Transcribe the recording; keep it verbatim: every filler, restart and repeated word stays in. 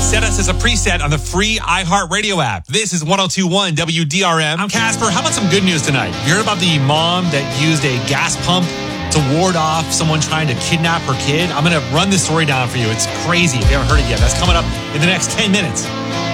Set us as a preset on the free iHeartRadio app. This is one oh two point one W D R M. I'm Casper. How about some good news tonight? You heard about the mom that used a gas pump to ward off someone trying to kidnap her kid? I'm going to run this story down for you. It's crazy if you haven't heard it yet. That's coming up in the next ten minutes.